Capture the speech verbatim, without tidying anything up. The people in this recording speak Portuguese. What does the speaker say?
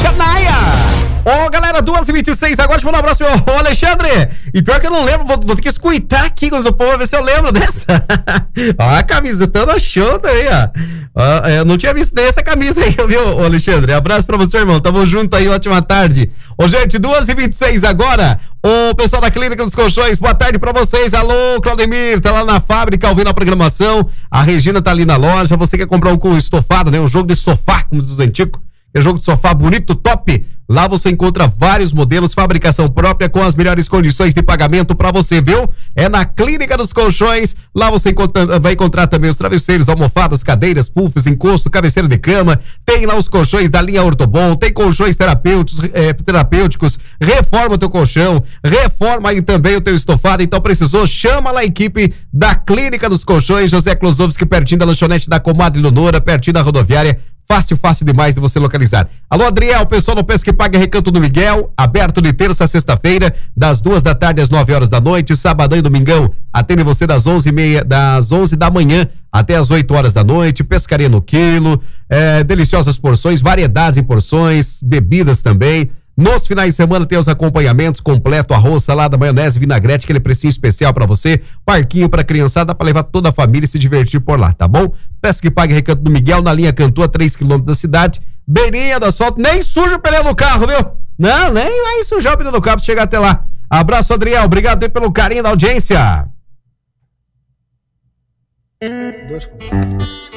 Canaia. Ô, oh, galera, duas e vinte e seis, agora deixa eu mandar um abraço pro Alexandre. E pior que eu não lembro, vou, vou ter que escutar aqui com o povo, ver se eu lembro dessa. Ó, a camiseta no show também, ó. ó. Eu não tinha visto nem essa camisa aí, viu, Alexandre? Abraço pra você, irmão. Tamo junto aí, ótima tarde. Ô, gente, duas e vinte e seis agora. O pessoal da Clínica dos Colchões, boa tarde pra vocês. Alô, Claudemir, tá lá na fábrica ouvindo a programação. A Regina tá ali na loja. Você quer comprar um estofado, né? Um jogo de sofá, como diz os antigos. É jogo de sofá bonito, top. Lá você encontra vários modelos, fabricação própria com as melhores condições de pagamento pra você, viu? É na Clínica dos Colchões. Lá você encontra, vai encontrar também os travesseiros, almofadas, cadeiras, puffs, encosto, cabeceira de cama. Tem lá os colchões da linha Ortobon, tem colchões terapêuticos, é, terapêuticos. Reforma o teu colchão, reforma aí também o teu estofado. Então precisou, chama lá a equipe da Clínica dos Colchões, José Klosowski, pertinho da lanchonete da Comadre Leonora, pertinho da rodoviária. Fácil, fácil demais de você localizar. Alô, Adriel, pessoal do Pesca e Paga Recanto do Miguel, aberto de terça a sexta-feira, das duas da tarde às nove horas da noite, sabadão e domingão, atende você das onze e meia, das onze da manhã até as oito horas da noite, pescaria no quilo, é, deliciosas porções, variedades em porções, bebidas também. Nos finais de semana tem os acompanhamentos completo, arroz, salada, maionese, vinagrete, aquele precinho especial pra você, parquinho pra criançada, pra levar toda a família e se divertir por lá, tá bom? Pesca e Pague Recanto do Miguel, na linha Cantu, a três quilômetros da cidade, beirinha do asfalto, nem suja o pneu do carro, viu? Não, nem vai sujar o pneu do carro pra chegar até lá. Abraço, Adriel, obrigado aí pelo carinho da audiência. Dois